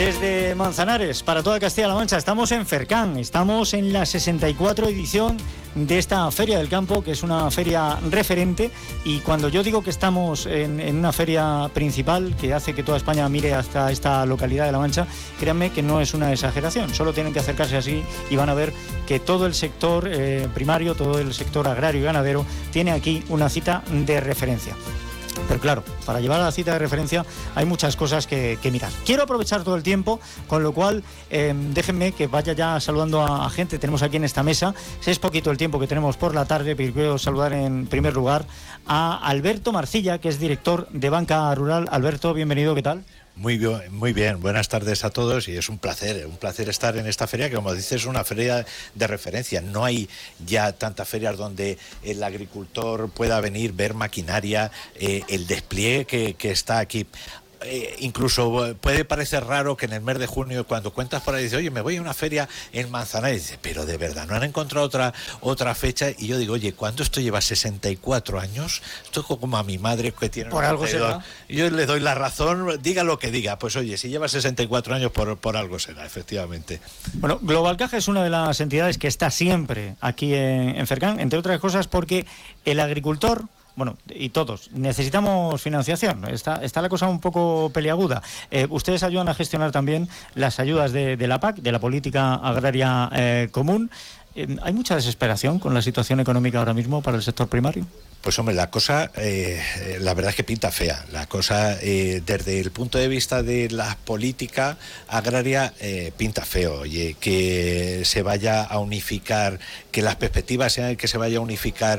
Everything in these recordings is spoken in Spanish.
Desde Manzanares, para toda Castilla-La Mancha, estamos en Fercán, estamos en la 64 edición de esta Feria del Campo, que es una feria referente, y cuando yo digo que estamos en una feria principal que hace que toda España mire hasta esta localidad de La Mancha, créanme que no es una exageración, solo tienen que acercarse así y van a ver que todo el sector primario, todo el sector agrario y ganadero tiene aquí una cita de referencia. Pero claro, para llevar a la cita de referencia hay muchas cosas que mirar. Quiero aprovechar todo el tiempo, con lo cual déjenme que vaya ya saludando a gente. Tenemos aquí en esta mesa, es poquito el tiempo que tenemos por la tarde, pero quiero saludar en primer lugar a Alberto Marcilla, que es director de Banca Rural. Alberto, bienvenido, ¿qué tal? Muy bien, buenas tardes a todos, y es un placer estar en esta feria, que como dices es una feria de referencia. No hay ya tantas ferias donde el agricultor pueda venir, ver maquinaria, el despliegue que está aquí. Incluso puede parecer raro que en el mes de junio, cuando cuentas por ahí, dices, oye, me voy a una feria en Manzanares, y dices, pero de verdad, ¿no han encontrado otra fecha? Y yo digo, oye, ¿cuándo esto lleva 64 años? Esto es como a mi madre, que tiene... Por algo será. Yo le doy la razón, diga lo que diga, pues oye, si lleva 64 años, por algo será, efectivamente. Bueno, Global Caja es una de las entidades que está siempre aquí en Fercán, entre otras cosas porque el agricultor... Bueno, y todos, necesitamos financiación. Está la cosa un poco peliaguda. Ustedes ayudan a gestionar también las ayudas de la PAC, de la Política Agraria Común. ¿Hay mucha desesperación con la situación económica ahora mismo para el sector primario? Pues hombre, la cosa, la verdad es que pinta fea. La cosa, desde el punto de vista de la política agraria, pinta feo. Oye, que se vaya a unificar, que las perspectivas sean que se vaya a unificar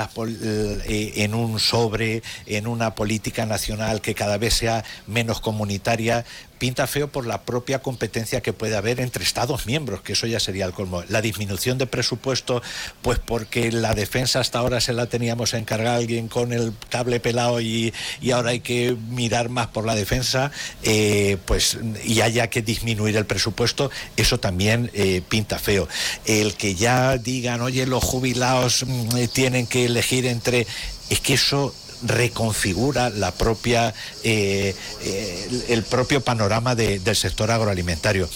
en un sobre, en una política nacional que cada vez sea menos comunitaria. Pinta feo por la propia competencia que puede haber entre Estados miembros, que eso ya sería el colmo. La disminución de presupuesto, pues porque la defensa hasta ahora se la teníamos encargada a alguien con el cable pelado y ahora hay que mirar más por la defensa, pues y haya que disminuir el presupuesto, eso también pinta feo. El que ya digan, oye, los jubilados tienen que elegir entre... Es que eso reconfigura la propia el propio panorama del sector agroalimentario.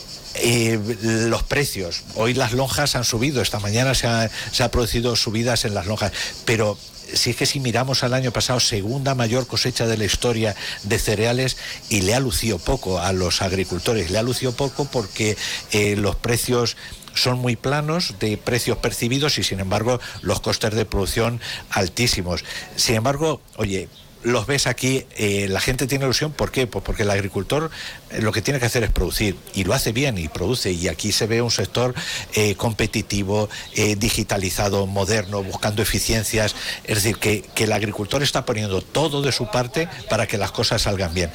Los precios, hoy las lonjas han subido, esta mañana se ha producido subidas en las lonjas, pero si es que si miramos al año pasado, segunda mayor cosecha de la historia de cereales, y le ha lucido poco a los agricultores, le ha lucido poco porque los precios son muy planos de precios percibidos y sin embargo los costes de producción altísimos. Sin embargo, oye, los ves aquí, la gente tiene ilusión. ¿Por qué? Pues porque el agricultor lo que tiene que hacer es producir, y lo hace bien y produce, y aquí se ve un sector competitivo, digitalizado, moderno, buscando eficiencias. Es decir, que el agricultor está poniendo todo de su parte para que las cosas salgan bien.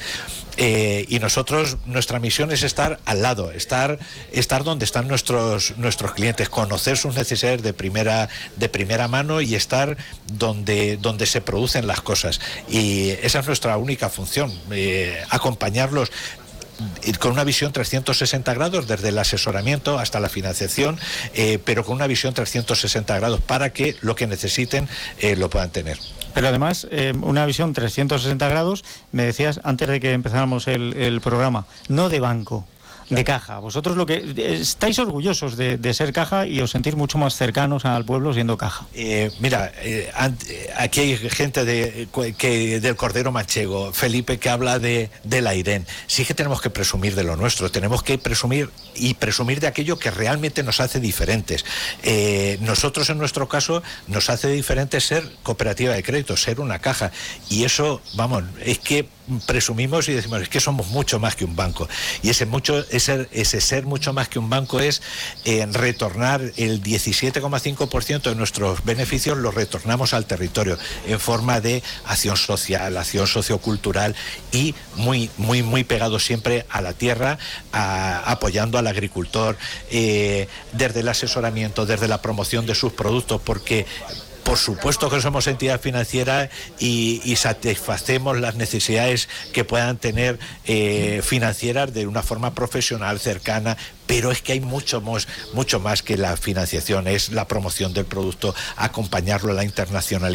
Y nosotros, nuestra misión es estar al lado, estar donde están nuestros clientes, conocer sus necesidades de primera mano y estar donde se producen las cosas. Y esa es nuestra única función, acompañarlos con una visión 360 grados, desde el asesoramiento hasta la financiación, pero con una visión 360 grados para que lo que necesiten lo puedan tener. Pero además, una visión 360 grados, me decías antes de que empezáramos el programa, no de banco, de caja. Vosotros lo que estáis orgullosos de ser caja y os sentís mucho más cercanos al pueblo siendo caja. Mira, aquí hay gente del Cordero Manchego, Felipe, que habla de la IREN. Sí que tenemos que presumir de lo nuestro, tenemos que presumir de aquello que realmente nos hace diferentes. Nosotros, en nuestro caso, nos hace diferentes ser cooperativa de crédito, ser una caja, y eso, vamos, es que presumimos y decimos, es que somos mucho más que un banco, y ese ser mucho más que un banco es retornar el 17,5% de nuestros beneficios, los retornamos al territorio en forma de acción social, acción sociocultural, y muy pegado siempre a la tierra, apoyando al agricultor, desde el asesoramiento, desde la promoción de sus productos, porque por supuesto que somos entidad financiera y satisfacemos las necesidades que puedan tener financieras de una forma profesional, cercana, pero es que hay mucho más que la financiación, es la promoción del producto, acompañarlo a la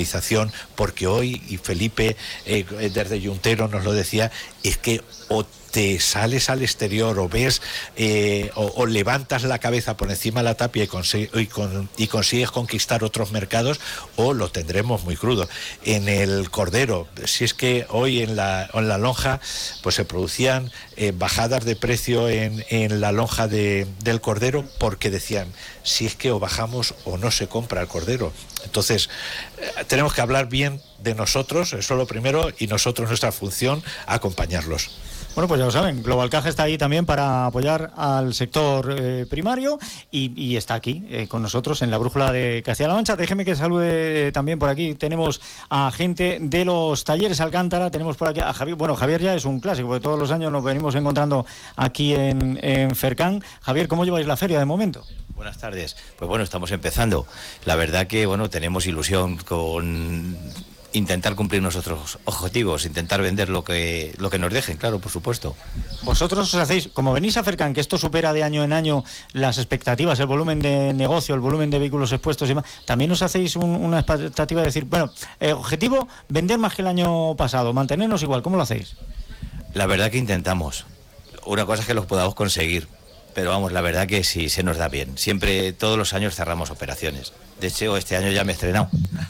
internacionalización, porque hoy, y Felipe desde Yuntero nos lo decía, es que te sales al exterior o ves o levantas la cabeza por encima de la tapia y consigues conquistar otros mercados, o lo tendremos muy crudo. En el cordero, si es que hoy en la lonja pues se producían bajadas de precio en la lonja del cordero, porque decían, si es que o bajamos o no se compra el cordero. Entonces tenemos que hablar bien de nosotros, eso es lo primero, y nosotros, nuestra función, acompañarlos. Bueno, pues ya lo saben, Global Caja está ahí también para apoyar al sector primario y está aquí con nosotros en la brújula de Castilla-La Mancha. Déjeme que salude también por aquí. Tenemos a gente de los talleres Alcántara, tenemos por aquí a Javier. Bueno, Javier ya es un clásico, porque todos los años nos venimos encontrando aquí en Fercán. Javier, ¿cómo lleváis la feria de momento? Buenas tardes. Pues bueno, estamos empezando. La verdad que, bueno, tenemos ilusión con intentar cumplir nuestros objetivos, intentar vender lo que nos dejen, claro, por supuesto. Vosotros os hacéis, como venís a Fercán, que esto supera de año en año las expectativas, el volumen de negocio, el volumen de vehículos expuestos y demás, también os hacéis una expectativa de decir, bueno, objetivo, vender más que el año pasado, mantenernos igual, ¿cómo lo hacéis? La verdad que intentamos. Una cosa es que lo podamos conseguir, pero vamos, la verdad que sí, se nos da bien. Siempre, todos los años cerramos operaciones. De hecho, este año ya me he estrenado.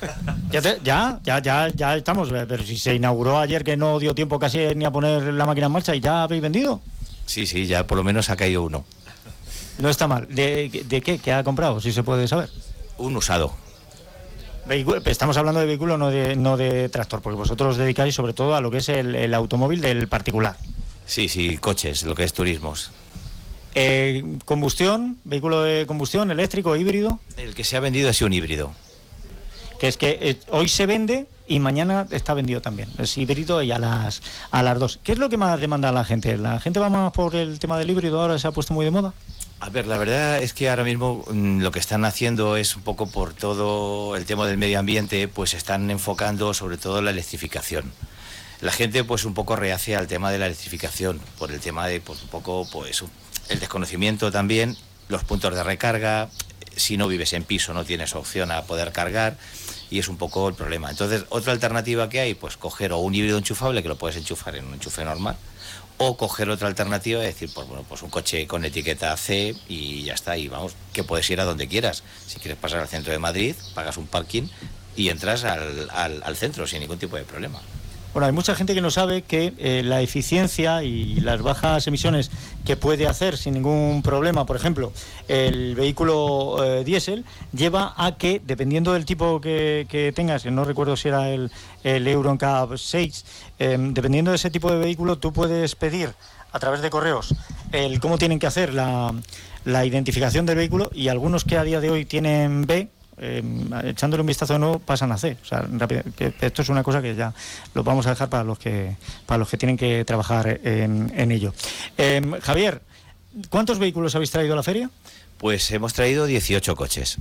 Ya estamos, pero si se inauguró ayer, que no dio tiempo casi ni a poner la máquina en marcha, ¿y ya habéis vendido? Sí, ya por lo menos ha caído uno. No está mal. ¿De qué? ¿Qué ha comprado, si se puede saber? Un usado. Estamos hablando de vehículo, no de tractor, porque vosotros os dedicáis sobre todo a lo que es el automóvil del particular. Sí, coches, lo que es turismos. ¿Combustión? ¿Vehículo de combustión, eléctrico, híbrido? El que se ha vendido ha sido un híbrido. Que es que hoy se vende y mañana está vendido también. Es híbrido y a las dos. ¿Qué es lo que más demanda la gente? ¿La gente va más por el tema del híbrido? Ahora se ha puesto muy de moda. A ver, la verdad es que ahora mismo lo que están haciendo es un poco por todo el tema del medio ambiente, pues están enfocando sobre todo la electrificación. La gente pues un poco reacia al tema de la electrificación, por el tema de pues un poco pues el desconocimiento también, los puntos de recarga, si no vives en piso no tienes opción a poder cargar y es un poco el problema. Entonces, otra alternativa que hay, pues coger o un híbrido enchufable que lo puedes enchufar en un enchufe normal, o coger otra alternativa, es decir, pues un coche con etiqueta C y ya está, y vamos, que puedes ir a donde quieras. Si quieres pasar al centro de Madrid, pagas un parking y entras al centro sin ningún tipo de problema. Bueno, hay mucha gente que no sabe que la eficiencia y las bajas emisiones que puede hacer sin ningún problema, por ejemplo, el vehículo diésel, lleva a que, dependiendo del tipo que tengas, que no recuerdo si era el Euro NCAP 6, dependiendo de ese tipo de vehículo, tú puedes pedir a través de correos cómo tienen que hacer la identificación del vehículo, y algunos que a día de hoy tienen B, echándole un vistazo de nuevo pasan a C. O sea, rápido, que esto es una cosa que ya lo vamos a dejar para los que tienen que trabajar en ello. Javier, ¿cuántos vehículos habéis traído a la feria? Pues hemos traído 18 coches.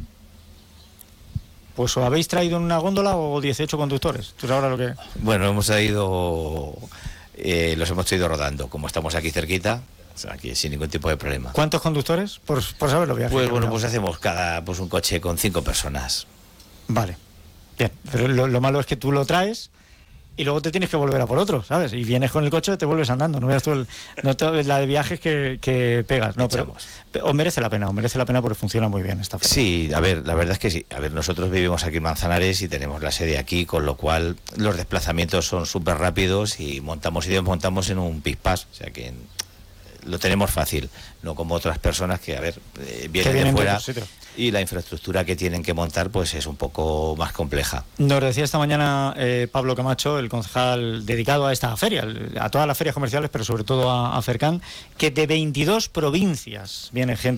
Pues o habéis traído en una góndola o 18 conductores. Pues ahora lo que... Bueno, los hemos traído rodando, como estamos aquí cerquita. O sea, aquí sin ningún tipo de problema. ¿Cuántos conductores? Por saberlo bien. Pues bueno, pues hacemos un coche con 5 personas. Vale. Bien, pero lo malo es que tú lo traes y luego te tienes que volver a por otro, ¿sabes? Y vienes con el coche y te vuelves andando. No veas tú la de viajes que pegas. No, pero os merece la pena porque funciona muy bien esta feria. Sí, a ver, la verdad es que sí. A ver, nosotros vivimos aquí en Manzanares y tenemos la sede aquí, con lo cual los desplazamientos son súper rápidos y montamos en un pick-pass, o sea que lo tenemos fácil, no como otras personas que, a ver, vienen de fuera y la infraestructura que tienen que montar pues es un poco más compleja. Nos decía esta mañana Pablo Camacho, el concejal dedicado a esta feria, a todas las ferias comerciales, pero sobre todo a Fercán, que de 22 provincias viene gente